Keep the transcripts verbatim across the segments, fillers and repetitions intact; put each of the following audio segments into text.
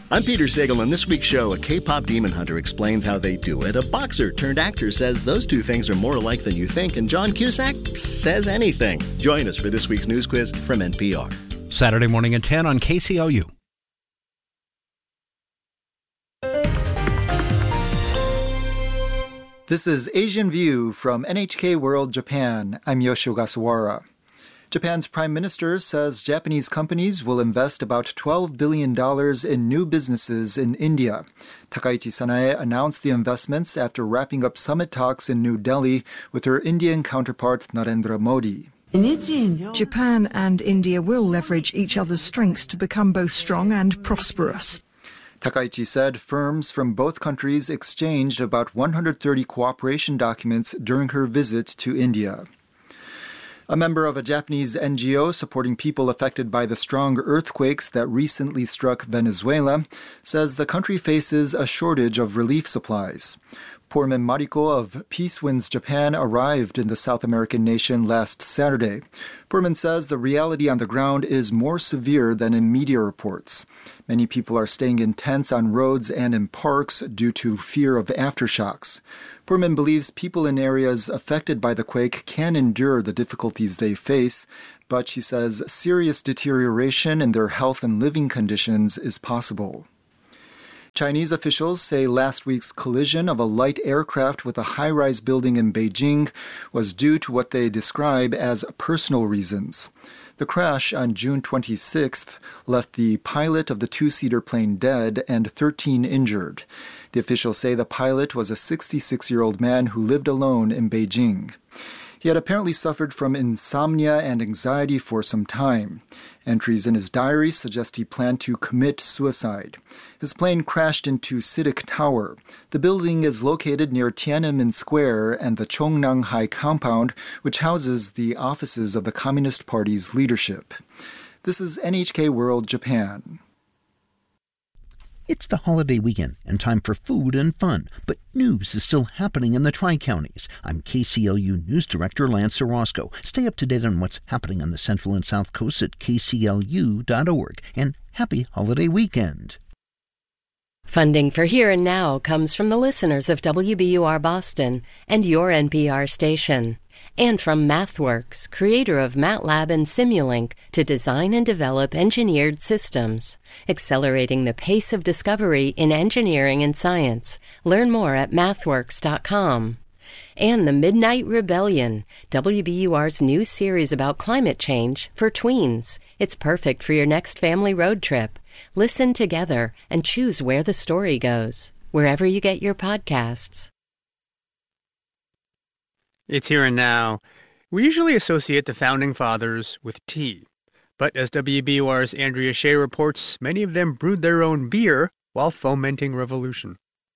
I'm Peter Sagal. On this week's show, a K-pop demon hunter explains how they do it. A boxer turned actor says those two things are more alike than you think. And John Cusack says anything. Join us for this week's news quiz from N P R. Saturday morning at ten on K C L U. This is Asian View from N H K World Japan. I'm Yoshio Gasawara. Japan's prime minister says Japanese companies will invest about twelve billion dollars in new businesses in India. Takaichi Sanae announced the investments after wrapping up summit talks in New Delhi with her Indian counterpart Narendra Modi. Japan and India will leverage each other's strengths to become both strong and prosperous. Takaichi said firms from both countries exchanged about one hundred thirty cooperation documents during her visit to India. A member of a Japanese N G O supporting people affected by the strong earthquakes that recently struck Venezuela says the country faces a shortage of relief supplies. Poorman Mariko of Peace Winds Japan arrived in the South American nation last Saturday. Poorman says the reality on the ground is more severe than in media reports. Many people are staying in tents on roads and in parks due to fear of aftershocks. Poorman believes people in areas affected by the quake can endure the difficulties they face, but she says serious deterioration in their health and living conditions is possible. Chinese officials say last week's collision of a light aircraft with a high-rise building in Beijing was due to what they describe as personal reasons. The crash on June twenty-sixth left the pilot of the two-seater plane dead and thirteen injured. The officials say the pilot was a sixty-six-year-old man who lived alone in Beijing. He had apparently suffered from insomnia and anxiety for some time. Entries in his diary suggest he planned to commit suicide. His plane crashed into CITIC Tower. The building is located near Tiananmen Square and the Chongnanhai compound, which houses the offices of the Communist Party's leadership. This is N H K World Japan. It's the holiday weekend and time for food and fun, but news is still happening in the Tri-Counties. I'm K C L U News Director Lance Orozco. Stay up to date on what's happening on the Central and South Coast at K C L U dot org, and happy holiday weekend. Funding for Here and Now comes from the listeners of W B U R Boston and your N P R station, and from MathWorks, creator of MATLAB and Simulink, to design and develop engineered systems, accelerating the pace of discovery in engineering and science. Learn more at mathworks dot com. And The Midnight Rebellion, W B U R's new series about climate change for tweens. It's perfect for your next family road trip. Listen together and choose where the story goes, wherever you get your podcasts. It's Here and Now. We usually associate the Founding Fathers with tea. But as W B U R's Andrea Shea reports, many of them brewed their own beer while fomenting revolution.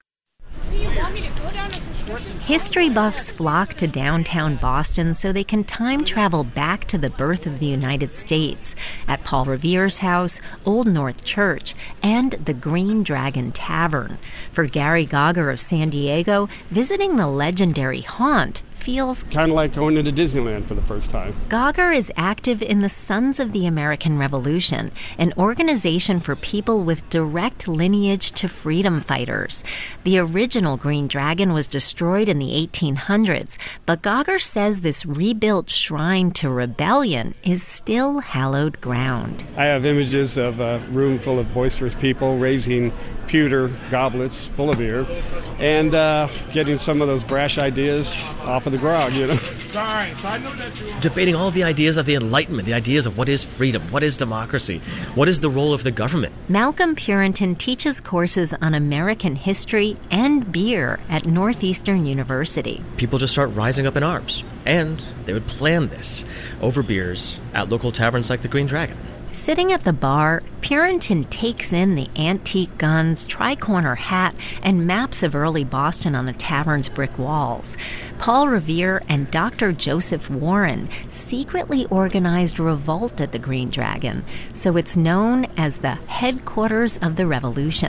History buffs flock to downtown Boston so they can time travel back to the birth of the United States at Paul Revere's house, Old North Church, and the Green Dragon Tavern. For Gary Gauger of San Diego, visiting the legendary haunt feels kind of like going into Disneyland for the first time. Gauger is active in the Sons of the American Revolution, an organization for people with direct lineage to freedom fighters. The original Green Dragon was destroyed in the eighteen hundreds, but Gauger says this rebuilt shrine to rebellion is still hallowed ground. I have images of a room full of boisterous people raising pewter goblets full of beer and uh, getting some of those brash ideas off of the grog, you know. Debating all the ideas of the Enlightenment, the ideas of what is freedom, what is democracy, what is the role of the government. Malcolm Purinton teaches courses on American history and beer at Northeastern University. People just start rising up in arms, and they would plan this over beers at local taverns like the Green Dragon. Sitting at the bar, Purinton takes in the antique guns, tri-corner hat, and maps of early Boston on the tavern's brick walls. Paul Revere and Doctor Joseph Warren secretly organized a revolt at the Green Dragon, so it's known as the headquarters of the revolution.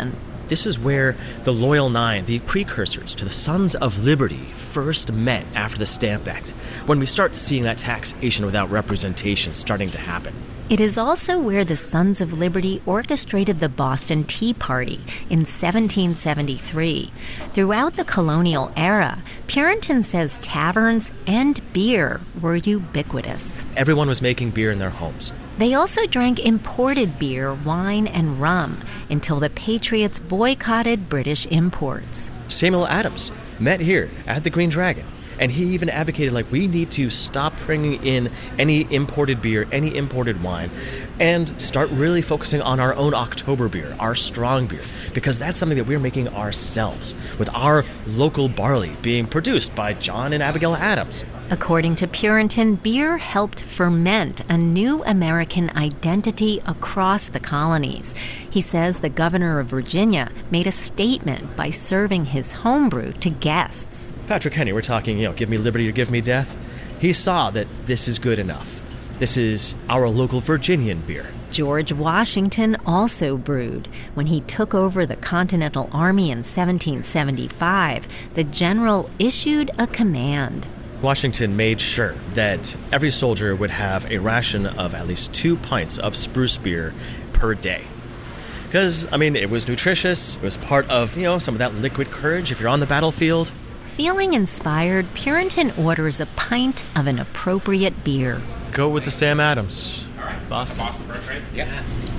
This is where the Loyal Nine, the precursors to the Sons of Liberty, first met after the Stamp Act, when we start seeing that taxation without representation starting to happen. It is also where the Sons of Liberty orchestrated the Boston Tea Party in seventeen seventy-three. Throughout the colonial era, Purinton says taverns and beer were ubiquitous. Everyone was making beer in their homes. They also drank imported beer, wine, and rum until the Patriots boycotted British imports. Samuel Adams met here at the Green Dragon. And he even advocated, like, we need to stop bringing in any imported beer, any imported wine, and start really focusing on our own October beer, our strong beer, because that's something that we're making ourselves, with our local barley being produced by John and Abigail Adams. According to Purinton, beer helped ferment a new American identity across the colonies. He says the governor of Virginia made a statement by serving his homebrew to guests. Patrick Henry, we're talking, you know, give me liberty or give me death. He saw that this is good enough. This is our local Virginian beer. George Washington also brewed. When he took over the Continental Army in seventeen seventy-five, the general issued a command. Washington made sure that every soldier would have a ration of at least two pints of spruce beer per day. Because, I mean, it was nutritious. It was part of, you know, some of that liquid courage if you're on the battlefield. Feeling inspired, Purinton orders a pint of an appropriate beer. Go with the Sam Adams. Boston. Boston, right? Yeah.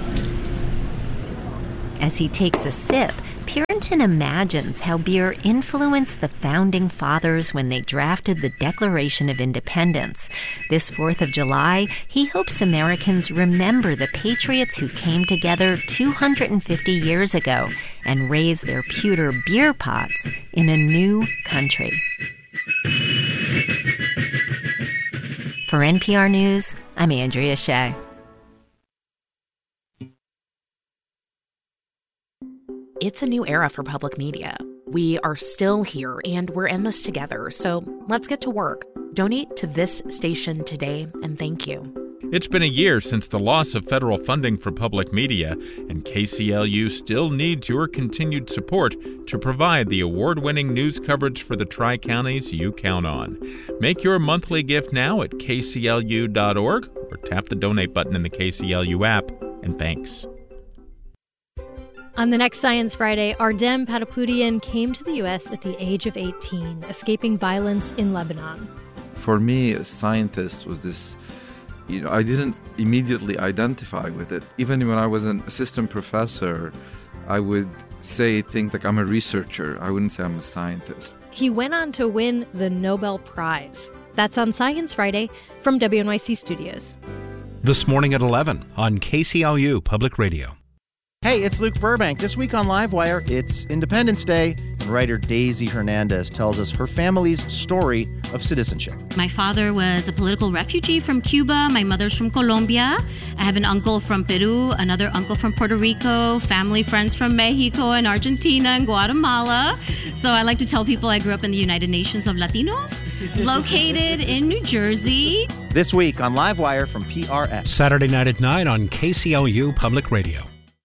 As he takes a sip, Purinton imagines how beer influenced the Founding Fathers when they drafted the Declaration of Independence. This fourth of July, he hopes Americans remember the patriots who came together two hundred fifty years ago and raised their pewter beer pots in a new country. For N P R News, I'm Andrea Shea. It's a new era for public media. We are still here, and we're in this together, so let's get to work. Donate to this station today, and thank you. It's been a year since the loss of federal funding for public media, and K C L U still needs your continued support to provide the award-winning news coverage for the Tri-Counties you count on. Make your monthly gift now at K C L U dot org or tap the donate button in the K C L U app, and thanks. On the next Science Friday, Ardem Patapoutian came to the U S at the age of eighteen, escaping violence in Lebanon. For me, as a scientist, was this, you know, I didn't immediately identify with it. Even when I was an assistant professor, I would say things like I'm a researcher. I wouldn't say I'm a scientist. He went on to win the Nobel Prize. That's on Science Friday from W N Y C Studios. This morning at eleven on K C L U Public Radio. Hey, it's Luke Burbank. This week on Livewire, it's Independence Day, and writer Daisy Hernandez tells us her family's story of citizenship. My father was a political refugee from Cuba. My mother's from Colombia. I have an uncle from Peru, another uncle from Puerto Rico, family friends from Mexico and Argentina and Guatemala. So I like to tell people I grew up in the United Nations of Latinos, located in New Jersey. This week on Livewire from P R X. Saturday night at nine on K C L U Public Radio.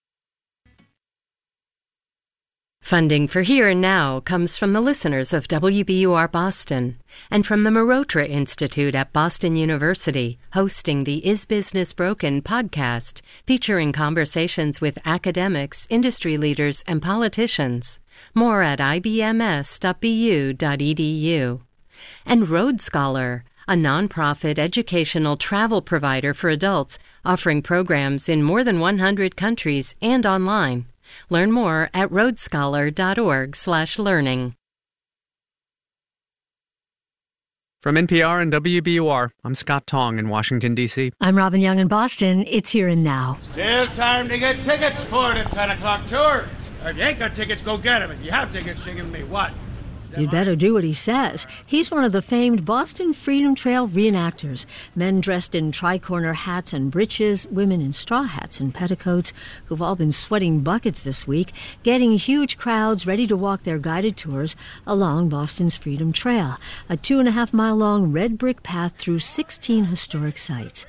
Funding for Here and Now comes from the listeners of W B U R Boston and from the Marotra Institute at Boston University, hosting the Is Business Broken podcast, featuring conversations with academics, industry leaders, and politicians. More at I B M S dot B U dot E D U. And Road Scholar, a nonprofit educational travel provider for adults, offering programs in more than one hundred countries and online. Learn more at roadscholar dot org slash learning. From N P R and W B U R, I'm Scott Tong in Washington, D C I'm Robin Young in Boston. It's Here and Now. Still time to get tickets for the ten o'clock tour. If you ain't got tickets, go get them. If you have tickets, you give me what? You'd better do what he says. He's one of the famed Boston Freedom Trail reenactors. Men dressed in tri-corner hats and breeches, women in straw hats and petticoats, who've all been sweating buckets this week, getting huge crowds ready to walk their guided tours along Boston's Freedom Trail, a two and a half mile long red brick path through sixteen historic sites.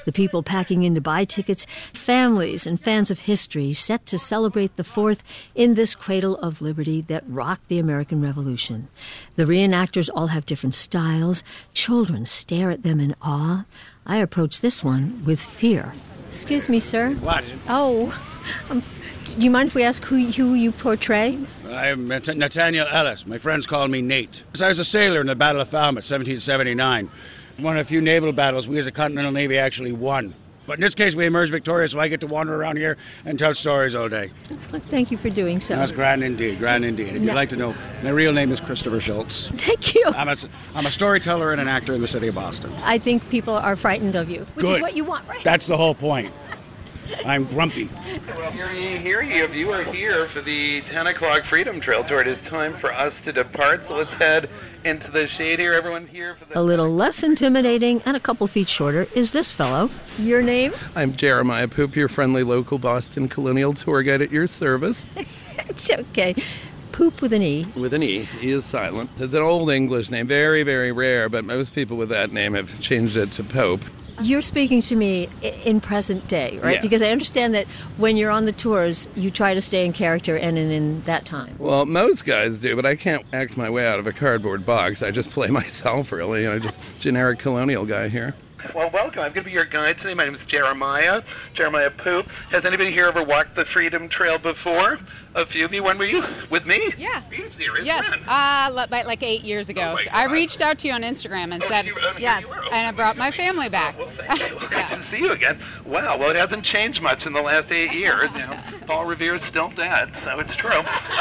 The people packing in to buy tickets, families and fans of history set to celebrate the fourth in this cradle of liberty that rocked the American Revolution. The reenactors all have different styles. Children stare at them in awe. I approach this one with fear. Excuse me, sir. What? Oh, um, do you mind if we ask who, who you portray? I'm Nat- Nathaniel Ellis. My friends call me Nate. I was a sailor in the Battle of Falmouth, seventeen seventy-nine. One of a few naval battles we as a Continental Navy actually won. But in this case, we emerged victorious, so I get to wander around here and tell stories all day. Well, thank you for doing so. That's grand indeed, grand indeed. If No. you'd like to know, my real name is Christopher Schultz. Thank you. I'm a, I'm a storyteller and an actor in the city of Boston. I think people are frightened of you, which Good. is what you want, right? That's the whole point. I'm grumpy. Well, hear ye, hear ye. If you are here for the ten o'clock Freedom Trail Tour, it is time for us to depart. So let's head into the shade here. Everyone here for the... A little less intimidating and a couple feet shorter is this fellow. Your name? I'm Jeremiah Poop, your friendly local Boston colonial tour guide at your service. It's okay. Poop with an E. With an E. E is silent. It's an old English name, very, very rare, but most people with that name have changed it to Pope. You're speaking to me i- in present day, right? Yeah. Because I understand that when you're on the tours, you try to stay in character and in, in that time. Well, most guys do, but I can't act my way out of a cardboard box. I just play myself, really. You know, just generic colonial guy here. Well, welcome. I'm going to be your guide today. My name is Jeremiah, Jeremiah Poop. Has anybody here ever walked the Freedom Trail before? A few of you. When were you? With me? Yeah. Are you serious? Yes, When? uh, li- like like eight years ago. Oh my So I God. reached out to you on Instagram and Oh, said, you- oh, here yes, you were. Oh, and I brought my family back. Well, thank you. Good to see you again. Wow, well, it hasn't changed much in the last eight years. You know, Paul Revere is still dead, so it's true.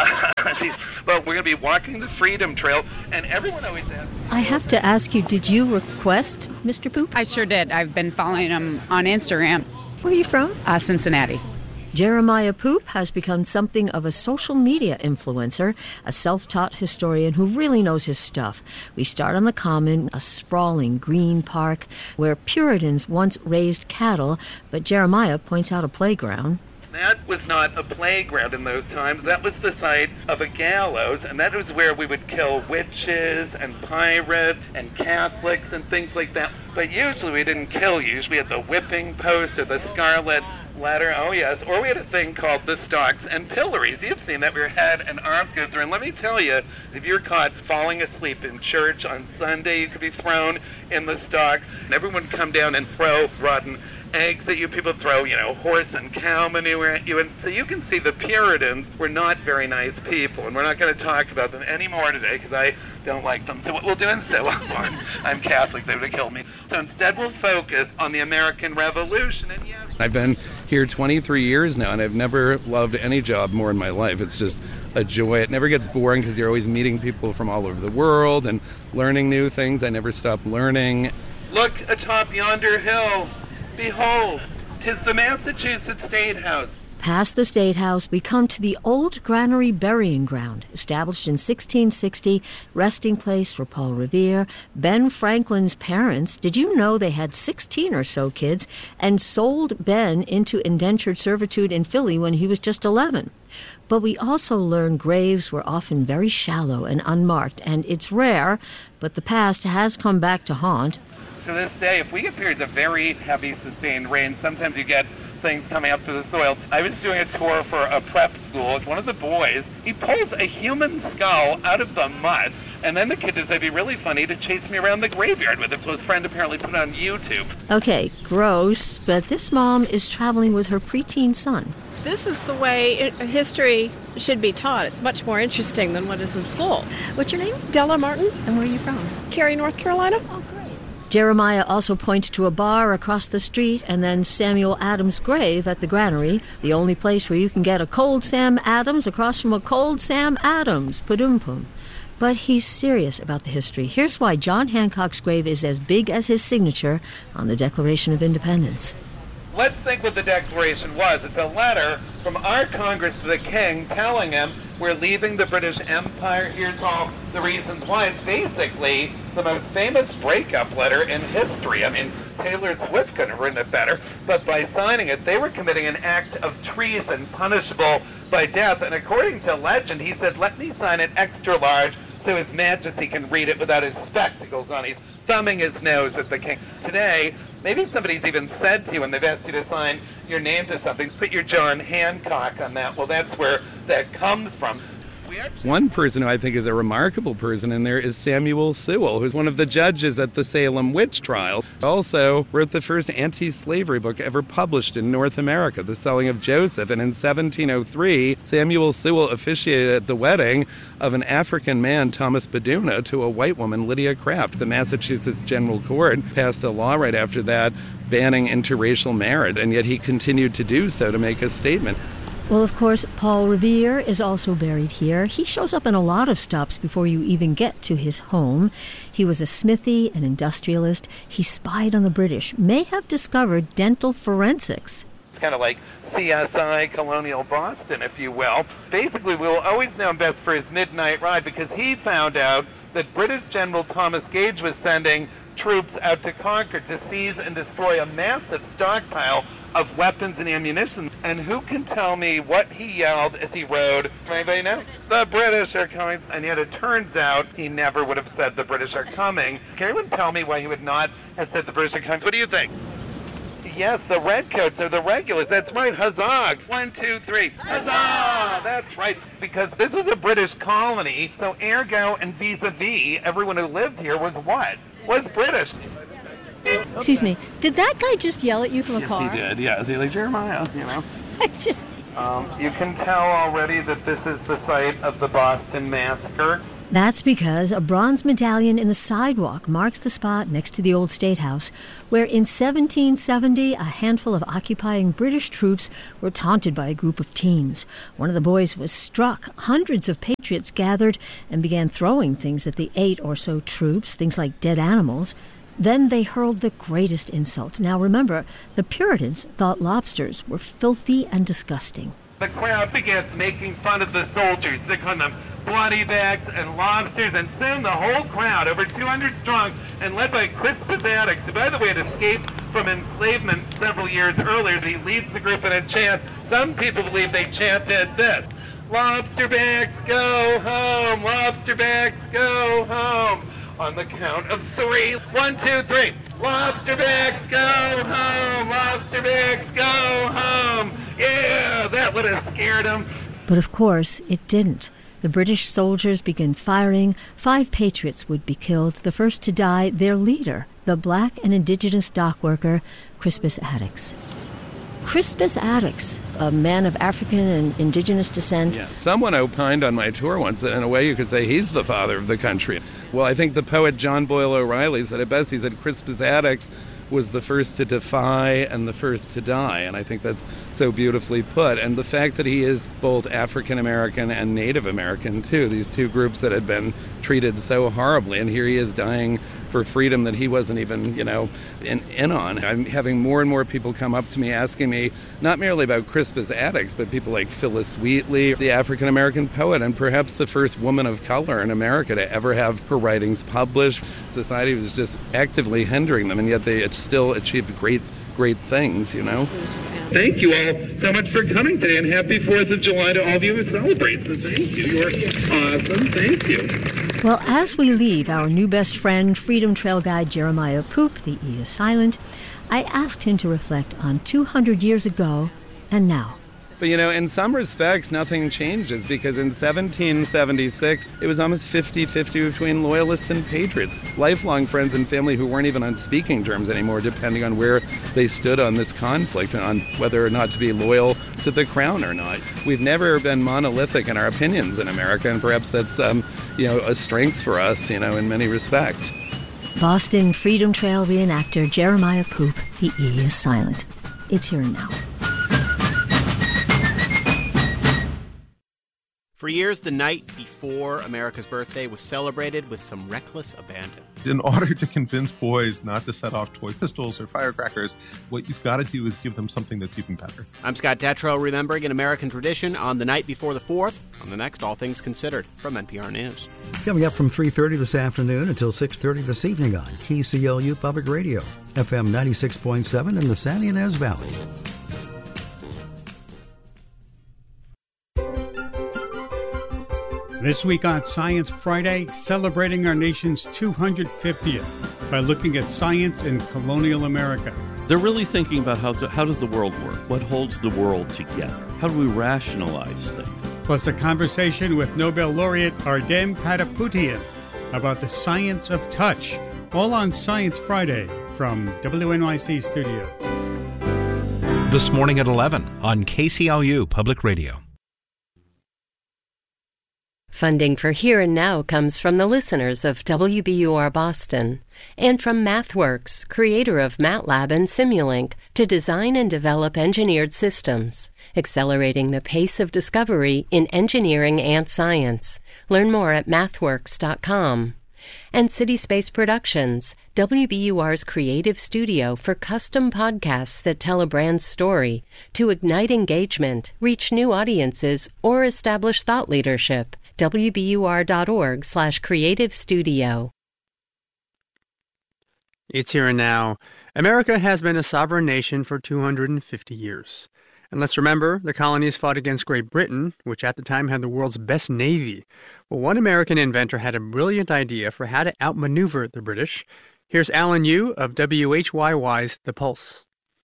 Well, we're going to be walking the Freedom Trail, and everyone always asks... I have to ask you, did you request Mister Poop? I sure did. I've been following him on Instagram. Where are you from? Uh, Cincinnati. Jeremiah Poop has become something of a social media influencer, a self-taught historian who really knows his stuff. We start on the Common, a sprawling green park where Puritans once raised cattle, but Jeremiah points out a playground. That was not a playground in those times. That was the site of a gallows, and that was where we would kill witches and pirates and Catholics and things like that. But usually we didn't kill you. Usually we had the whipping post or the scarlet ladder. Oh, yes. Or we had a thing called the stocks and pillories. You've seen that, where your head and arms go through. And let me tell you, if you're caught falling asleep in church on Sunday, you could be thrown in the stocks. And everyone would come down and throw rotten eggs at you. People throw, you know, horse and cow manure at you. And so you can see the Puritans were not very nice people. And we're not going to talk about them anymore today because I don't like them. So what we'll do instead, well, I'm Catholic, they would have killed me. So instead we'll focus on the American Revolution. And yes, I've been here twenty-three years now, and I've never loved any job more in my life. It's just a joy. It never gets boring because you're always meeting people from all over the world and learning new things. I never stop learning. look atop yonder hill. Behold, 'tis the Massachusetts State House. Past the State House, we come to the Old Granary Burying Ground, established in sixteen sixty, resting place for Paul Revere. Ben Franklin's parents, did you know they had sixteen or so kids, and sold Ben into indentured servitude in Philly when he was just eleven? But we also learn graves were often very shallow and unmarked, and it's rare, but the past has come back to haunt. To this day, if we get periods of very heavy sustained rain, sometimes you get things coming up through the soil. I was doing a tour for a prep school. One of the boys, he pulls a human skull out of the mud, and then the kid decided it'd be really funny to chase me around the graveyard with it, so his friend apparently put it on YouTube. Okay, gross, but this mom is traveling with her preteen son. This is the way it, history should be taught. It's much more interesting than what is in school. What's your name? Della Martin. And where are you from? Cary, North Carolina. Oh, great. Jeremiah also points to a bar across the street and then Samuel Adams' grave at the Granary, the only place where you can get a cold Sam Adams across from a cold Sam Adams. Padumpum. But he's serious about the history. Here's why John Hancock's grave is as big as his signature on the Declaration of Independence. Let's think what the Declaration was. It's a letter from our Congress to the King telling him we're leaving the British Empire. Here's all the reasons why. It's basically the most famous breakup letter in history. I mean, Taylor Swift couldn't have written it better. But by signing it, they were committing an act of treason punishable by death. And according to legend, he said, let me sign it extra large so His Majesty can read it without his spectacles on. He's thumbing his nose at the king. Today, Maybe somebody's even said to you when they've asked you to sign your name to something, put your John Hancock on that. Well, that's where that comes from. One person who I think is a remarkable person in there is Samuel Sewall, who's one of the judges at the Salem witch trial. Also wrote the first anti-slavery book ever published in North America, The Selling of Joseph. And in seventeen oh three, Samuel Sewall officiated at the wedding of an African man, Thomas Beduna, to a white woman, Lydia Craft. The Massachusetts General Court passed a law right after that banning interracial marriage, and yet he continued to do so to make a statement. Well, of course, Paul Revere is also buried here. He shows up in a lot of stops before you even get to his home. He was a smithy, an industrialist. He spied on the British, may have discovered dental forensics. It's kind of like C S I Colonial Boston, if you will. Basically, we will always know him best for his midnight ride because he found out that British General Thomas Gage was sending troops out to Concord to seize and destroy a massive stockpile of weapons and ammunition. And who can tell me what he yelled as he rode? Anybody know? The British are coming. And yet it turns out he never would have said the British are coming. Can anyone tell me why he would not have said the British are coming? What do you think? Yes, the redcoats are the regulars. That's right. Huzzah. One, two, three. Huzzah! That's right. Because this was a British colony, so ergo and vis-a-vis, everyone who lived here was what? Was British. Excuse me, did that guy just yell at you from a yes, car? Yes, he did. Yeah, is he like Jeremiah, you know? I just... Um, you can tell already that this is the site of the Boston Massacre. That's because a bronze medallion in the sidewalk marks the spot next to the old State House, where in seventeen seventy a handful of occupying British troops were taunted by a group of teens. One of the boys was struck. Hundreds of patriots gathered and began throwing things at the eight or so troops, things like dead animals. Then they hurled the greatest insult. Now remember, the Puritans thought lobsters were filthy and disgusting. The crowd began making fun of the soldiers. They called them bloody bags and lobsters, and soon the whole crowd, over two hundred strong, and led by Crispus Attucks, who, by the way, had escaped from enslavement several years earlier. He leads the group in a chant. Some people believe they chanted this: "Lobster bags, go home! Lobster bags, go home!" On the count of three. One, two, three. Lobster bags, go home! Lobster bags, go home! Yeah, that would have scared them. But of course, it didn't. The British soldiers began firing. Five patriots would be killed. The first to die, their leader, the black and indigenous dock worker, Crispus Attucks. Crispus Attucks, a man of African and indigenous descent. Yeah. Someone opined on my tour once that in a way you could say he's the father of the country. Well, I think the poet John Boyle O'Reilly said it best. He said Crispus Attucks was the first to defy and the first to die, and I think that's so beautifully put. And the fact that he is both African American and Native American too, these two groups that had been treated so horribly, and here he is dying for freedom that he wasn't even, you know, in, in on. I'm having more and more people come up to me asking me not merely about Crispus Attucks, but people like Phyllis Wheatley, the African American poet, and perhaps the first woman of color in America to ever have her writings published. Society was just actively hindering them, and yet they still achieved great, great things, you know. Thank you all so much for coming today, and happy fourth of July to all of you who celebrate. So thank you. You're awesome. Thank you. Well, as we leave our new best friend, Freedom Trail guide Jeremiah Poop, the E is silent, I asked him to reflect on two hundred years ago and now. But, you know, in some respects, nothing changes, because in seventeen seventy-six, it was almost fifty-fifty between loyalists and patriots. Lifelong friends and family who weren't even on speaking terms anymore, depending on where they stood on this conflict and on whether or not to be loyal to the crown or not. We've never been monolithic in our opinions in America, and perhaps that's, um, you know, a strength for us, you know, in many respects. Boston Freedom Trail reenactor Jeremiah Poop, the E is silent. It's here and now. For years, the night before America's birthday was celebrated with some reckless abandon. In order to convince boys not to set off toy pistols or firecrackers, what you've got to do is give them something that's even better. I'm Scott Detrow, remembering an American tradition on the night before the fourth, on the next All Things Considered from N P R News. Coming up from three thirty this afternoon until six thirty this evening on K C L U Public Radio, F M ninety-six point seven in the San Ynez Valley. This week on Science Friday, celebrating our nation's two hundred fiftieth by looking at science in colonial America. They're really thinking about how, to, how does the world work? What holds the world together? How do we rationalize things? Plus a conversation with Nobel laureate Ardem Patapoutian about the science of touch. All on Science Friday from W N Y C Studios. This morning at eleven on K C L U Public Radio. Funding for Here and Now comes from the listeners of W B U R Boston and from MathWorks, creator of MATLAB and Simulink, to design and develop engineered systems, accelerating the pace of discovery in engineering and science. Learn more at mathworks dot com. And City Space Productions, W B U R's creative studio for custom podcasts that tell a brand's story to ignite engagement, reach new audiences, or establish thought leadership. W B U R dot org slash creative studio. It's here and now. America has been a sovereign nation for two hundred fifty years. And let's remember, the colonies fought against Great Britain, which at the time had the world's best navy. Well, one American inventor had a brilliant idea for how to outmaneuver the British. Here's Alan Yu of W H Y Y's The Pulse.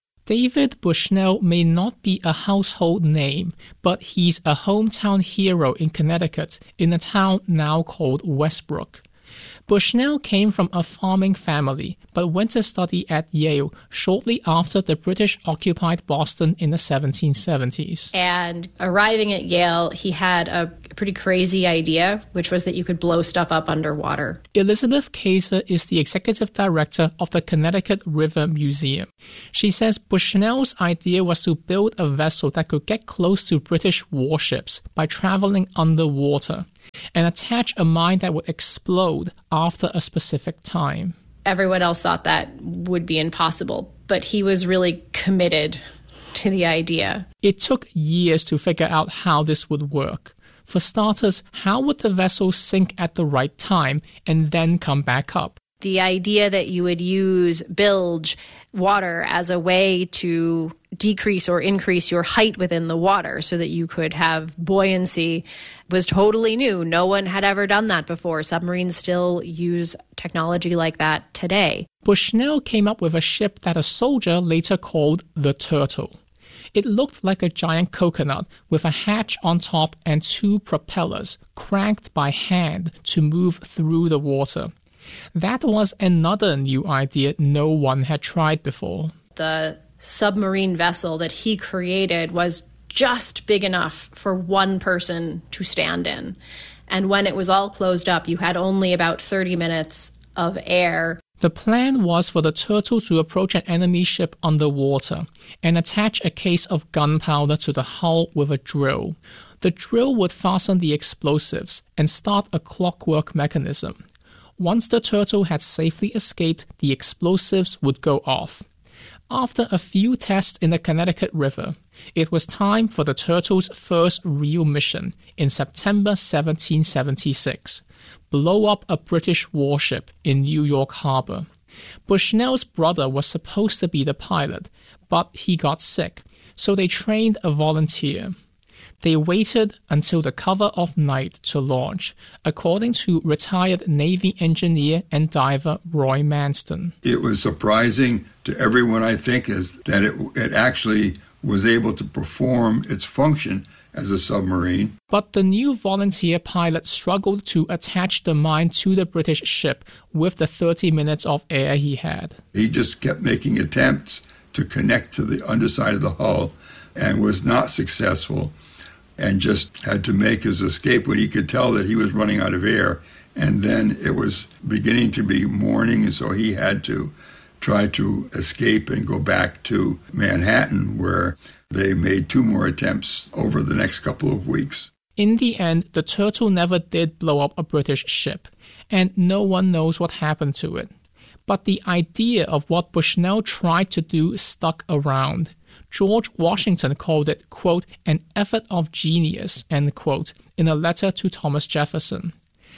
David Bushnell may not be a household name, but he's a hometown hero in Connecticut, in a town now called Westbrook. Bushnell came from a farming family, but went to study at Yale shortly after the British occupied Boston in the seventeen seventies. And arriving at Yale, he had a pretty crazy idea, which was that you could blow stuff up underwater. Elizabeth Kaiser is the executive director of the Connecticut River Museum. She says Bushnell's idea was to build a vessel that could get close to British warships by traveling underwater, and attach a mine that would explode after a specific time. Everyone else thought that would be impossible, but he was really committed to the idea. It took years to figure out how this would work. For starters, how would the vessel sink at the right time and then come back up? The idea that you would use bilge water as a way to decrease or increase your height within the water so that you could have buoyancy was totally new. No one had ever done that before. Submarines still use technology like that today. Bushnell came up with a ship that a soldier later called the Turtle. It looked like a giant coconut with a hatch on top and two propellers cranked by hand to move through the water. That was another new idea no one had tried before. The submarine vessel that he created was just big enough for one person to stand in. And when it was all closed up, you had only about thirty minutes of air. The plan was for the Turtle to approach an enemy ship underwater and attach a case of gunpowder to the hull with a drill. The drill would fasten the explosives and start a clockwork mechanism. Once the Turtle had safely escaped, the explosives would go off. After a few tests in the Connecticut River, it was time for the Turtle's first real mission in September seventeen seventy-six. Blow up a British warship in New York Harbor. Bushnell's brother was supposed to be the pilot, but he got sick, so they trained a volunteer. They waited until the cover of night to launch, according to retired Navy engineer and diver Roy Manston. It was surprising to everyone, I think, is that it, it actually was able to perform its function as a submarine. But the new volunteer pilot struggled to attach the mine to the British ship with the thirty minutes of air he had. He just kept making attempts to connect to the underside of the hull and was not successful, and just had to make his escape when he could tell that he was running out of air. And then it was beginning to be morning, and so he had to try to escape and go back to Manhattan, where they made two more attempts over the next couple of weeks. In the end, the Turtle never did blow up a British ship, and no one knows what happened to it. But the idea of what Bushnell tried to do stuck around. George Washington called it, quote, an effort of genius, end quote, in a letter to Thomas Jefferson.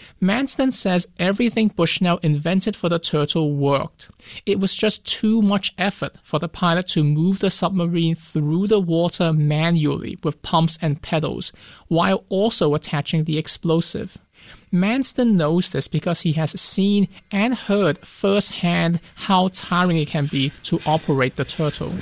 Manston says everything Bushnell invented for the turtle worked. It was just too much effort for the pilot to move the submarine through the water manually with pumps and pedals, while also attaching the explosive. Manston knows this because he has seen and heard firsthand how tiring it can be to operate the turtle.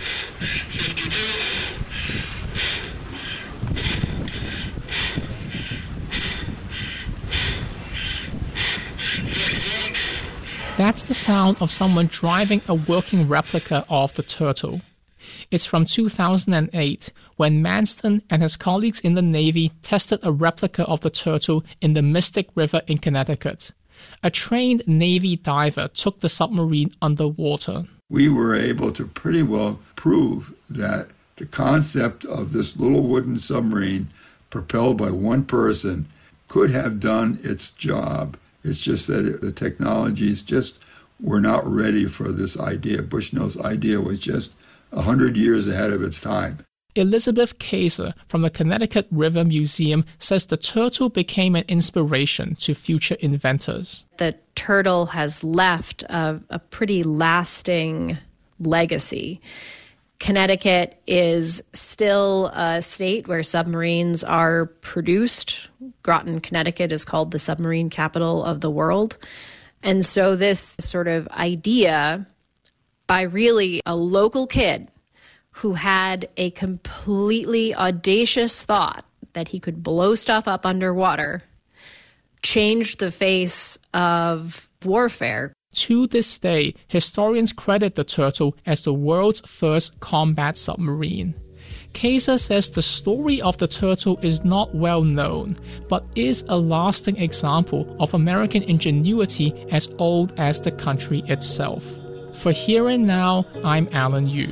That's the sound of someone driving a working replica of the turtle. It's from two thousand eight, when Manston and his colleagues in the Navy tested a replica of the turtle in the Mystic River in Connecticut. A trained Navy diver took the submarine underwater. We were able to pretty well prove that the concept of this little wooden submarine propelled by one person could have done its job. It's just that it, the technologies just were not ready for this idea. Bushnell's idea was just a hundred years ahead of its time. Elizabeth Kaiser from the Connecticut River Museum says the turtle became an inspiration to future inventors. The turtle has left a, a pretty lasting legacy. Connecticut is still a state where submarines are produced. Groton, Connecticut is called the submarine capital of the world. And so this sort of idea by really a local kid who had a completely audacious thought that he could blow stuff up underwater changed the face of warfare. To this day, historians credit the turtle as the world's first combat submarine. Kaiser says the story of the turtle is not well known, but is a lasting example of American ingenuity as old as the country itself. For Here and Now, I'm Alan Yu.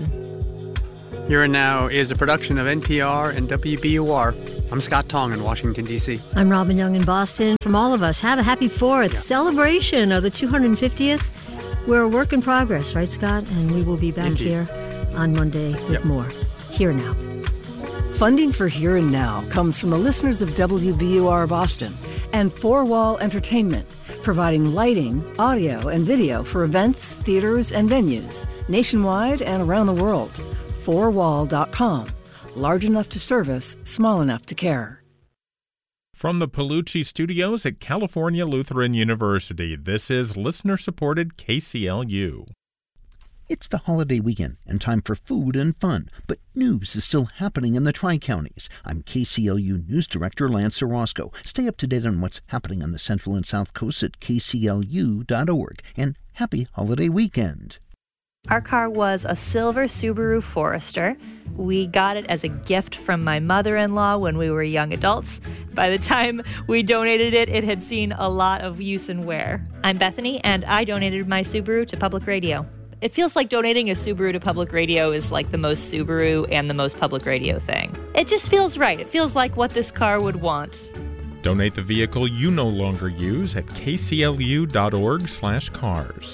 Here and Now is a production of N P R and W B U R. I'm Scott Tong in Washington, D C I'm Robin Young in Boston. From all of us, have a happy fourth yeah. celebration of the two hundred fiftieth. We're a work in progress, right, Scott? And we will be back Indeed. here on Monday with yep. more. Here and Now. Funding for Here and Now comes from the listeners of W B U R Boston and Four Wall Entertainment, providing lighting, audio, and video for events, theaters, and venues nationwide and around the world. four wall dot com. Large enough to service, small enough to care. From the Palucci Studios at California Lutheran University, this is listener-supported K C L U. It's the holiday weekend and time for food and fun, but news is still happening in the Tri-Counties. I'm K C L U News Director Lance Orozco. Stay up to date on what's happening on the Central and South Coast at K C L U dot org, and happy holiday weekend. Our car was a silver Subaru Forester. We got it as a gift from my mother-in-law when we were young adults. By the time we donated it, it had seen a lot of use and wear. I'm Bethany, and I donated my Subaru to Public Radio. It feels like donating a Subaru to Public Radio is like the most Subaru and the most Public Radio thing. It just feels right. It feels like what this car would want. Donate the vehicle you no longer use at K C L U dot org slash cars.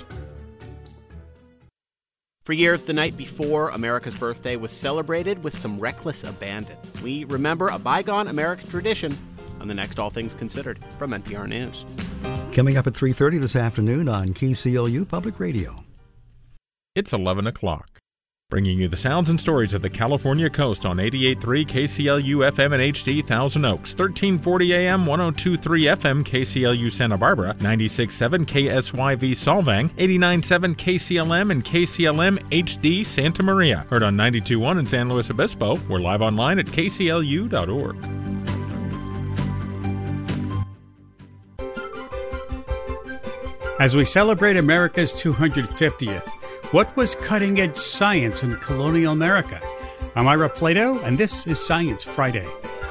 For years, the night before America's birthday was celebrated with some reckless abandon. We remember a bygone American tradition on the next All Things Considered from N P R News. Coming up at three thirty this afternoon on K C L U Public Radio. It's eleven o'clock. Bringing you the sounds and stories of the California coast on eighty-eight point three K C L U F M and H D Thousand Oaks, thirteen forty A M, one oh two point three F M K C L U Santa Barbara, ninety-six point seven K S Y V Solvang, eighty-nine point seven K C L M and K C L M H D Santa Maria. Heard on ninety-two point one in San Luis Obispo. We're live online at K C L U dot org. As we celebrate America's two hundred fiftieth, what was cutting-edge science in colonial America? I'm Ira Plato, and this is Science Friday.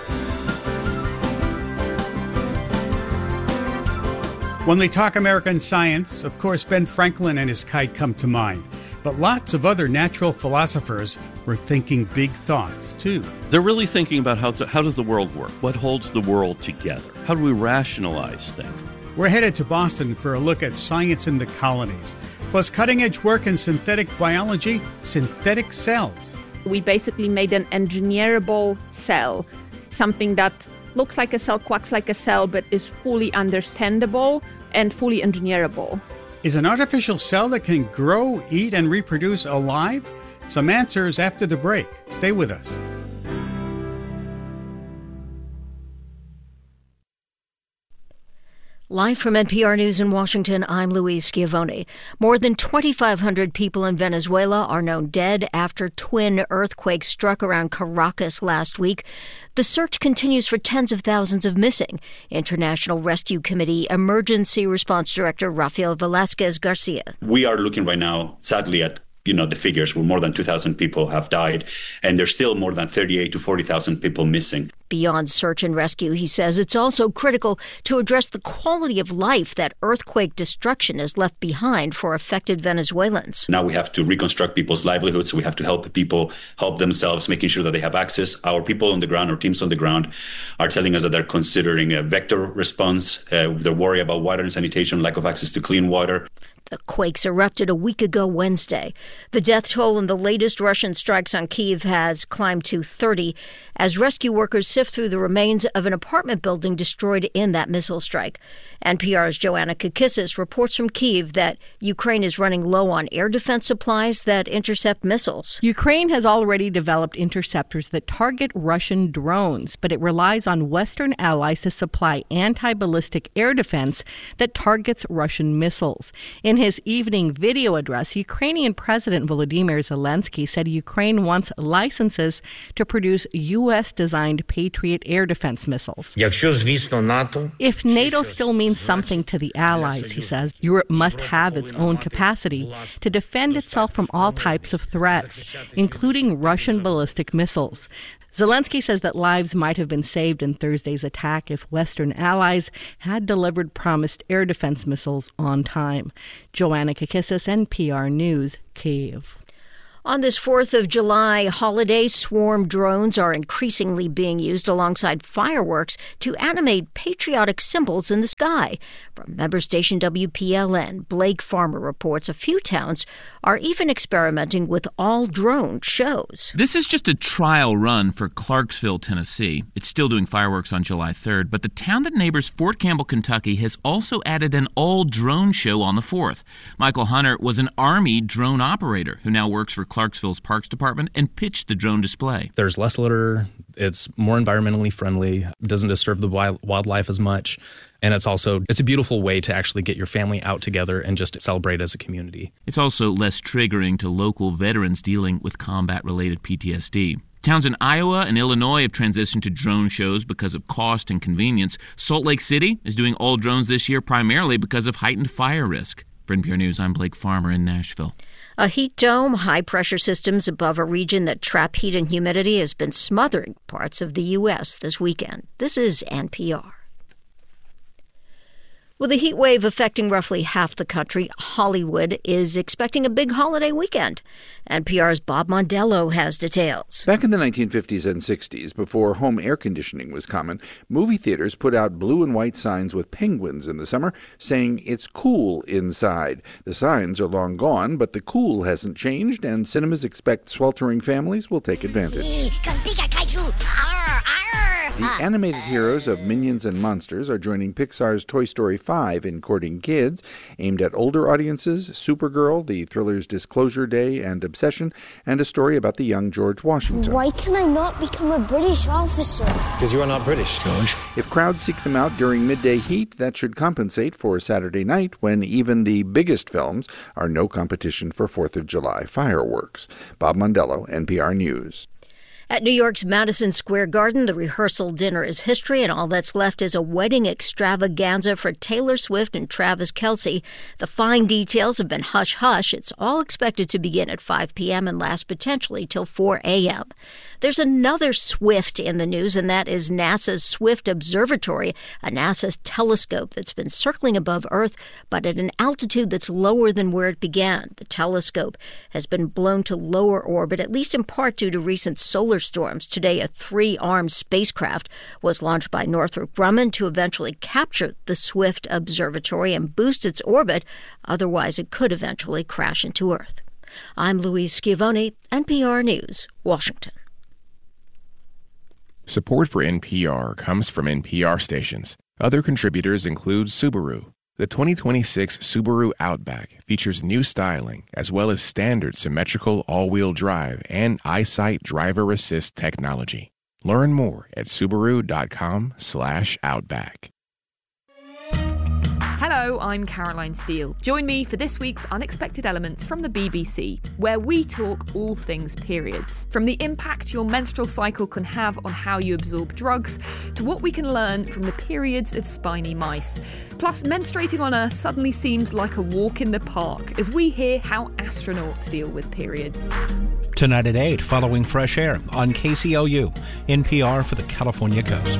When we talk American science, of course, Ben Franklin and his kite come to mind. But lots of other natural philosophers were thinking big thoughts, too. They're really thinking about how, to, how does the world work? What holds the world together? How do we rationalize things? We're headed to Boston for a look at science in the colonies, plus cutting-edge work in synthetic biology, synthetic cells. We basically made an engineerable cell, something that looks like a cell, quacks like a cell, but is fully understandable and fully engineerable. Is an artificial cell that can grow, eat, and reproduce alive? Some answers after the break. Stay with us. Live from N P R News in Washington, I'm Louise Schiavone. More than twenty-five hundred people in Venezuela are known dead after twin earthquakes struck around Caracas last week. The search continues for tens of thousands of missing. International Rescue Committee Emergency Response Director Rafael Velasquez Garcia. We are looking right now, sadly, at you know, the figures where more than two thousand people have died, and there's still more than thirty-eight to forty thousand people missing. Beyond search and rescue, he says it's also critical to address the quality of life that earthquake destruction has left behind for affected Venezuelans. Now we have to reconstruct people's livelihoods. We have to help people help themselves, making sure that they have access. Our people on the ground, our teams on the ground, are telling us that they're considering a vector response. Uh, they're worried about water and sanitation, lack of access to clean water. The quakes erupted a week ago Wednesday. The death toll in the latest Russian strikes on Kyiv has climbed to thirty as rescue workers sift through the remains of an apartment building destroyed in that missile strike. N P R's Joanna Kakissis reports from Kyiv that Ukraine is running low on air defense supplies that intercept missiles. Ukraine has already developed interceptors that target Russian drones, but it relies on Western allies to supply anti-ballistic air defense that targets Russian missiles. In his evening video address, Ukrainian President Volodymyr Zelensky said Ukraine wants licenses to produce U S-designed Patriot air defense missiles. If NATO still means something to the allies, he says, Europe must have its own capacity to defend itself from all types of threats, including Russian ballistic missiles. Zelensky says that lives might have been saved in Thursday's attack if Western allies had delivered promised air defense missiles on time. Joanna Kakissis, N P R News, Kyiv. On this fourth of July holiday, swarm drones are increasingly being used alongside fireworks to animate patriotic symbols in the sky. From member station W P L N, Blake Farmer reports a few towns are even experimenting with all-drone shows. This is just a trial run for Clarksville, Tennessee. It's still doing fireworks on July third, but the town that neighbors Fort Campbell, Kentucky has also added an all-drone show on the fourth. Michael Hunter was an Army drone operator who now works for Clarksville's Parks Department and pitched the drone display. There's less litter, it's more environmentally friendly, doesn't disturb the wild, wildlife as much, and it's also it's a beautiful way to actually get your family out together and just celebrate as a community. It's also less triggering to local veterans dealing with combat-related P T S D. Towns in Iowa and Illinois have transitioned to drone shows because of cost and convenience. Salt Lake City is doing all drones this year primarily because of heightened fire risk. For N P R News, I'm Blake Farmer in Nashville. A heat dome, high-pressure systems above a region that trap heat and humidity has been smothering parts of the U S this weekend. This is N P R. With a heat wave affecting roughly half the country, Hollywood is expecting a big holiday weekend. N P R's Bob Mondello has details. Back in the nineteen fifties and sixties, before home air conditioning was common, movie theaters put out blue and white signs with penguins in the summer saying it's cool inside. The signs are long gone, but the cool hasn't changed, and cinemas expect sweltering families will take advantage. The animated heroes of Minions and Monsters are joining Pixar's Toy Story five in courting kids. Aimed at older audiences, Supergirl, the thriller's Disclosure Day and Obsession, and a story about the young George Washington. Why can I not become a British officer? Because you are not British, George. If crowds seek them out during midday heat, that should compensate for Saturday night when even the biggest films are no competition for fourth of July fireworks. Bob Mondello, N P R News. At New York's Madison Square Garden, the rehearsal dinner is history, and all that's left is a wedding extravaganza for Taylor Swift and Travis Kelce. The fine details have been hush-hush. It's all expected to begin at five p.m. and last potentially till four a.m. There's another Swift in the news, and that is NASA's Swift Observatory, a NASA telescope that's been circling above Earth, but at an altitude that's lower than where it began. The telescope has been blown to lower orbit, at least in part due to recent solar storms. Today, a three-armed spacecraft was launched by Northrop Grumman to eventually capture the Swift Observatory and boost its orbit. Otherwise, it could eventually crash into Earth. I'm Louise Schiavone, N P R News, Washington. Support for N P R comes from N P R stations. Other contributors include Subaru. The twenty twenty-six Subaru Outback features new styling as well as standard symmetrical all-wheel drive and EyeSight driver assist technology. Learn more at Subaru.com slash Outback. Hello, I'm Caroline Steele. Join me for this week's Unexpected Elements from the B B C, where we talk all things periods. From the impact your menstrual cycle can have on how you absorb drugs, to what we can learn from the periods of spiny mice. Plus, menstruating on Earth suddenly seems like a walk in the park as we hear how astronauts deal with periods. Tonight at eight, following Fresh Air on K C L U, N P R for the California Coast.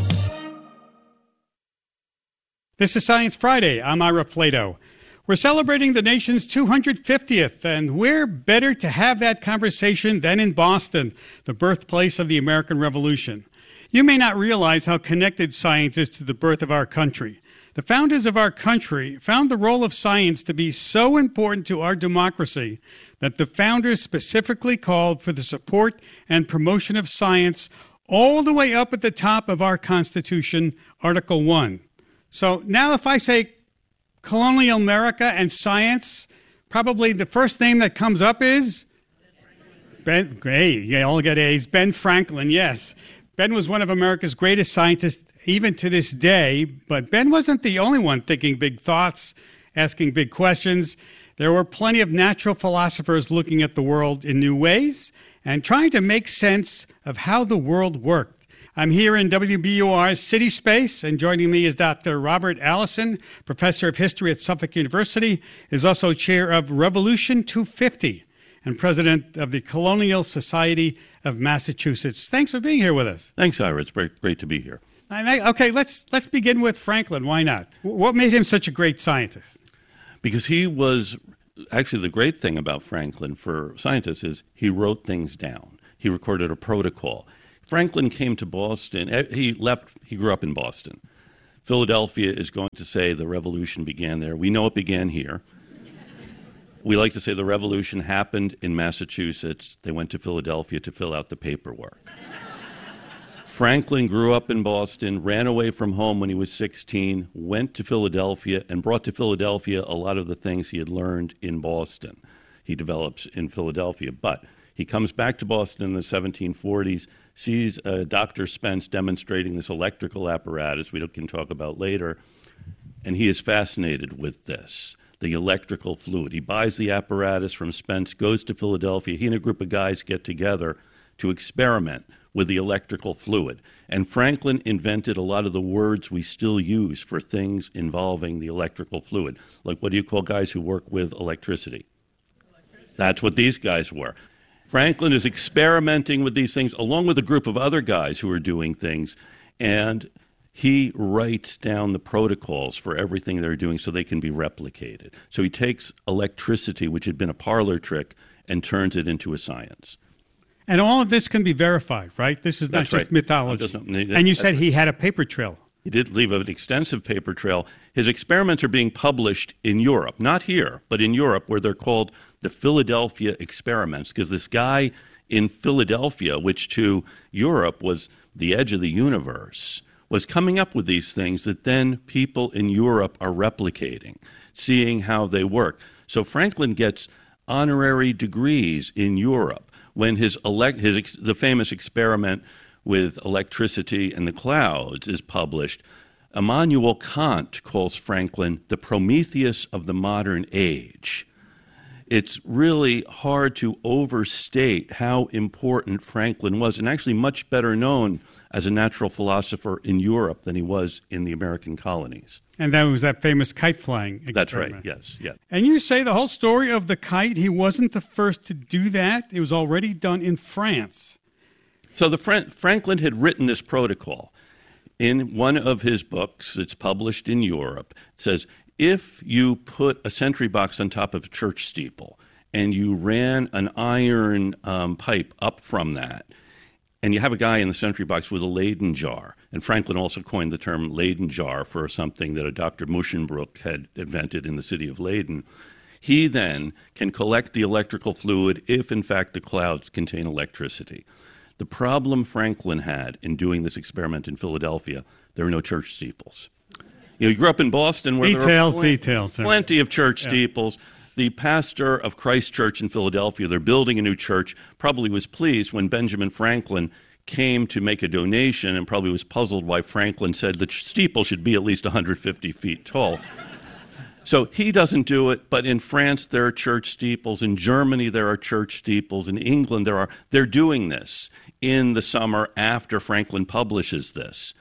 This is Science Friday. I'm Ira Flato. We're celebrating the nation's two hundred fiftieth, and where better to have that conversation than in Boston, the birthplace of the American Revolution. You may not realize how connected science is to the birth of our country. The founders of our country found the role of science to be so important to our democracy that the founders specifically called for the support and promotion of science all the way up at the top of our Constitution, Article one. So now if I say colonial America and science, probably the first name that comes up is Ben. Hey, you all get A's. Ben Franklin, yes. Ben was one of America's greatest scientists even to this day, but Ben wasn't the only one thinking big thoughts, asking big questions. There were plenty of natural philosophers looking at the world in new ways and trying to make sense of how the world worked. I'm here in W B U R's City Space, and joining me is Doctor Robert Allison, professor of history at Suffolk University, is also chair of Revolution two fifty and president of the Colonial Society of Massachusetts. Thanks for being here with us. Thanks, Ira. It's great, great to be here. Okay, let's let's begin with Franklin. Why not? What made him such a great scientist? Because he was, actually the great thing about Franklin for scientists is he wrote things down. He recorded a protocol. Franklin came to Boston. He left, he grew up in Boston. Philadelphia is going to say the revolution began there. We know it began here. We like to say the revolution happened in Massachusetts. They went to Philadelphia to fill out the paperwork. Franklin grew up in Boston, ran away from home when he was sixteen, went to Philadelphia, and brought to Philadelphia a lot of the things he had learned in Boston. He develops in Philadelphia, but he comes back to Boston in the seventeen forties, sees uh, Doctor Spence demonstrating this electrical apparatus we can talk about later, and he is fascinated with this, the electrical fluid. He buys the apparatus from Spence, goes to Philadelphia. He and a group of guys get together to experiment with the electrical fluid. And Franklin invented a lot of the words we still use for things involving the electrical fluid. Like, what do you call guys who work with electricity? That's what these guys were. Franklin is experimenting with these things along with a group of other guys who are doing things, and he writes down the protocols for everything they're doing so they can be replicated. So he takes electricity, which had been a parlor trick, and turns it into a science. And all of this can be verified, right? This is not That's just right. mythology. Not, and you said he had a paper trail. He did leave an extensive paper trail. His experiments are being published in Europe, not here, but in Europe, where they're called the Philadelphia experiments, because this guy in Philadelphia, which to Europe was the edge of the universe, was coming up with these things that then people in Europe are replicating, seeing how they work. So Franklin gets honorary degrees in Europe when his, elect, his the famous experiment with electricity and the clouds is published. Immanuel Kant calls Franklin the Prometheus of the modern age. It's really hard to overstate how important Franklin was, and actually much better known as a natural philosopher in Europe than he was in the American colonies. And that was that famous kite flying experiment. That's right, yes, yes. And you say the whole story of the kite, he wasn't the first to do that. It was already done in France. So the Fra- Franklin had written this protocol. In one of his books, it's published in Europe, it says, if you put a sentry box on top of a church steeple and you ran an iron um, pipe up from that, and you have a guy in the sentry box with a Leyden jar, and Franklin also coined the term Leyden jar for something that a Doctor Muschenbroek had invented in the city of Leyden, he then can collect the electrical fluid if, in fact, the clouds contain electricity. The problem Franklin had in doing this experiment in Philadelphia, there were no church steeples. You know, you grew up in Boston where details, there were plenty, details, plenty of church yeah. steeples. The pastor of Christ Church in Philadelphia, they're building a new church, probably was pleased when Benjamin Franklin came to make a donation and probably was puzzled why Franklin said the steeple should be at least one hundred fifty feet tall. So he doesn't do it, but in France there are church steeples. In Germany there are church steeples. In England there are. They're doing this in the summer after Franklin publishes this.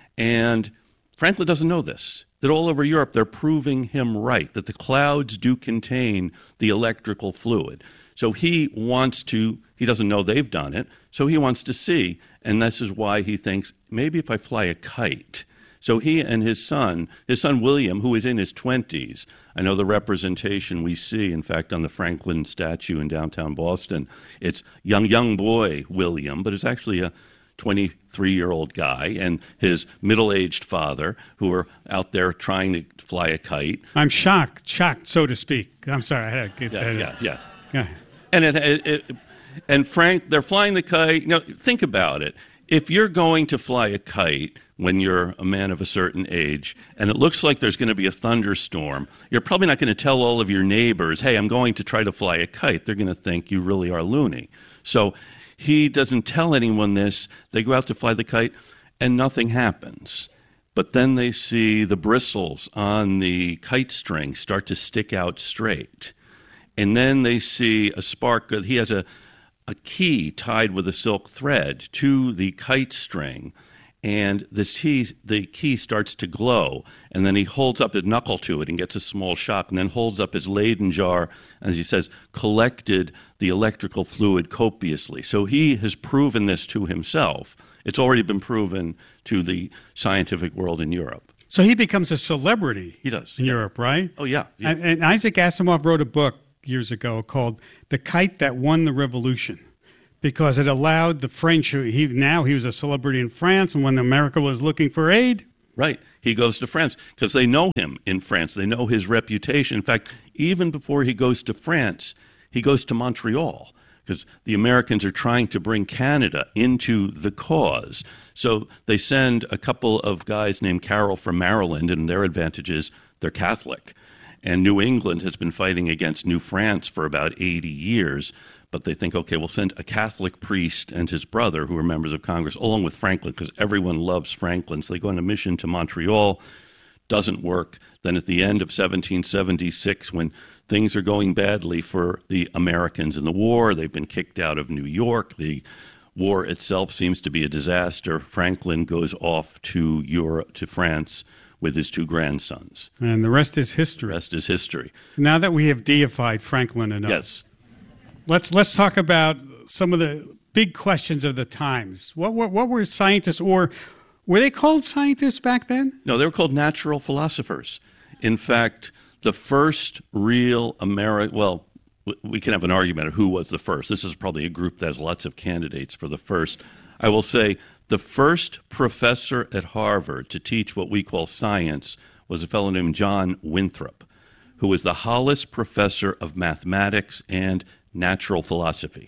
And Franklin doesn't know this, that all over Europe they're proving him right, that the clouds do contain the electrical fluid. So he wants to, he doesn't know they've done it, so he wants to see, and this is why he thinks, maybe if I fly a kite. So he and his son, his son William, who is in his twenties, I know the representation we see, in fact, on the Franklin statue in downtown Boston, it's young, young boy William, but it's actually a twenty-three-year-old guy and his middle-aged father who are out there trying to fly a kite. I'm shocked, shocked, so to speak. I'm sorry. I had to get Yeah, that. yeah, yeah. Yeah. And it, it, it, and Frank, they're flying the kite. You know, think about it. If you're going to fly a kite when you're a man of a certain age, and it looks like there's going to be a thunderstorm, you're probably not going to tell all of your neighbors, hey, I'm going to try to fly a kite. They're going to think you really are loony. So he doesn't tell anyone this. They go out to fly the kite, and nothing happens. But then they see the bristles on the kite string start to stick out straight. And then they see a spark. He has a, a key tied with a silk thread to the kite string, and the key, the key starts to glow. And then he holds up his knuckle to it and gets a small shock, and then holds up his Leyden jar, as he says, collected the electrical fluid copiously. So he has proven this to himself. It's already been proven to the scientific world in Europe. So he becomes a celebrity. He does. In yeah. Europe, right? Oh, yeah. yeah. And, and Isaac Asimov wrote a book years ago called The Kite That Won the Revolution, because it allowed the French, he, now he was a celebrity in France, and when America was looking for aid. Right. He goes to France because they know him in France. They know his reputation. In fact, even before he goes to France, he goes to Montreal because the Americans are trying to bring Canada into the cause. So they send a couple of guys named Carroll from Maryland, and their advantage is they're Catholic. And New England has been fighting against New France for about eighty years. But they think, okay, we'll send a Catholic priest and his brother, who are members of Congress, along with Franklin, because everyone loves Franklin. So they go on a mission to Montreal. Doesn't work. Then at the end of seventeen seventy-six, when things are going badly for the Americans in the war, they've been kicked out of New York. The war itself seems to be a disaster. Franklin goes off to Europe, to France, with his two grandsons. And the rest is history. The rest is history. Now that we have deified Franklin enough. Yes. Let's let's talk about some of the big questions of the times. What what, what were scientists, or were they called scientists back then? No, they were called natural philosophers. In fact, the first real American, well, we can have an argument of who was the first. This is probably a group that has lots of candidates for the first. I will say the first professor at Harvard to teach what we call science was a fellow named John Winthrop, who was the Hollis Professor of Mathematics and Natural Philosophy.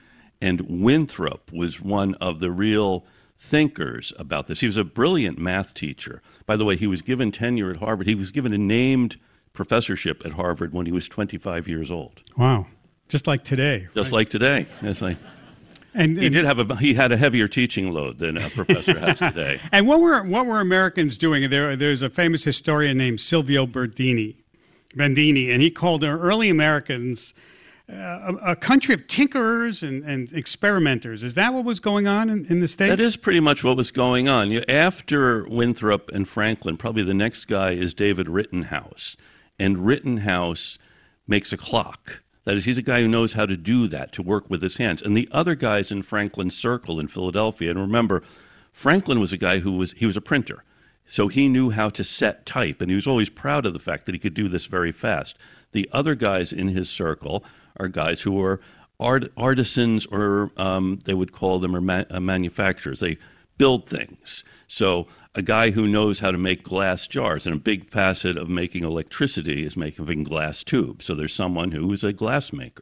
And Winthrop was one of the real thinkers about this. He was a brilliant math teacher. By the way, he was given tenure at Harvard. He was given a named professorship at Harvard when he was twenty-five years old. Wow. Just like today. Just right? like today. Yes, I, and, he and, did have a he had a heavier teaching load than a professor has today. And what were what were Americans doing? There, there's a famous historian named Silvio Berdini, Bandini, and he called the early Americans Uh, a, a country of tinkerers and, and experimenters. Is that what was going on in, in the States? That is pretty much what was going on. You, after Winthrop and Franklin, probably the next guy is David Rittenhouse. And Rittenhouse makes a clock. That is, he's a guy who knows how to do that, to work with his hands. And the other guys in Franklin's circle in Philadelphia, and remember, Franklin was a guy who was, he was a printer. So he knew how to set type, and he was always proud of the fact that he could do this very fast. The other guys in his circle are guys who are art, artisans, or um, they would call them or ma- uh, manufacturers. They build things. So a guy who knows how to make glass jars, and a big facet of making electricity is making glass tubes. So there's someone who is a glass maker.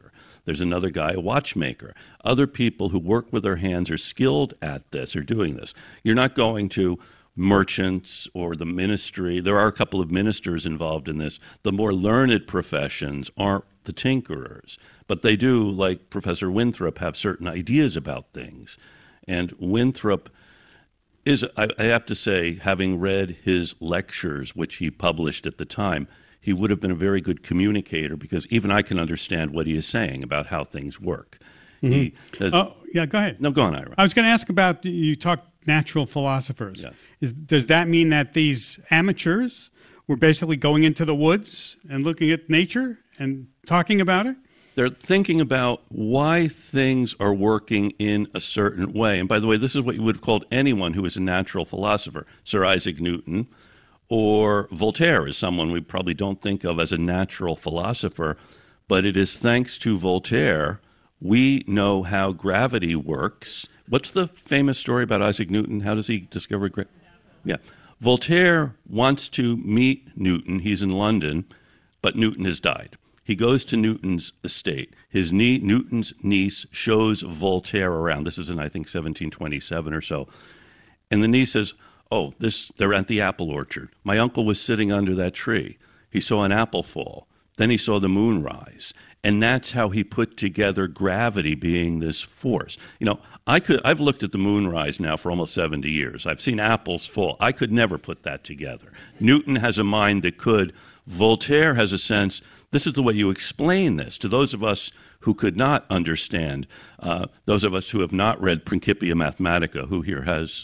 There's another guy, a watchmaker. Other people who work with their hands are skilled at this, are doing this. You're not going to merchants or the ministry. There are a couple of ministers involved in this. The more learned professions aren't the tinkerers, but they do, like Professor Winthrop, have certain ideas about things. And Winthrop is, I, I have to say, having read his lectures, which he published at the time, he would have been a very good communicator because even I can understand what he is saying about how things work. Mm-hmm. He says, oh, yeah, go ahead. No, go on, Ira. I was going to ask about, you talked natural philosophers. Yeah. Is, does that mean that these amateurs were basically going into the woods and looking at nature and talking about it? They're thinking about why things are working in a certain way. And by the way, this is what you would have called anyone who is a natural philosopher. Sir Isaac Newton or Voltaire is someone we probably don't think of as a natural philosopher, but it is thanks to Voltaire we know how gravity works. What's the famous story about Isaac Newton? How does he discover gravity? Yeah. Voltaire wants to meet Newton. He's in London, but Newton has died. He goes to Newton's estate. His nie- Newton's niece shows Voltaire around. This is in, I think, seventeen twenty-seven or so. And the niece says, oh, this they're at the apple orchard. My uncle was sitting under that tree. He saw an apple fall. Then he saw the moon rise. And that's how he put together gravity being this force. You know, I could, I've looked at the moon rise now for almost seventy years. I've seen apples fall. I could never put that together. Newton has a mind that could. Voltaire has a sense, this is the way you explain this. To those of us who could not understand, uh, those of us who have not read Principia Mathematica, who here has...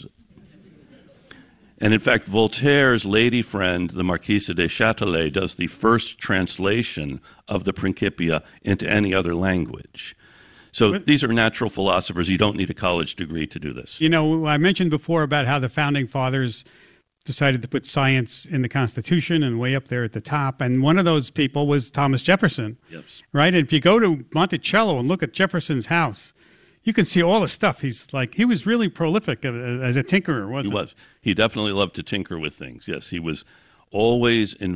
And in fact, Voltaire's lady friend, the Marquise de Châtelet, does the first translation of the Principia into any other language. So but, these are natural philosophers. You don't need a college degree to do this. You know, I mentioned before about how the Founding Fathers decided to put science in the Constitution and way up there at the top. And one of those people was Thomas Jefferson, yes. Right? And if you go to Monticello and look at Jefferson's house, you can see all the stuff. He's like, he was really prolific as a tinkerer, wasn't he? He was. He definitely loved to tinker with things. Yes, he was always in,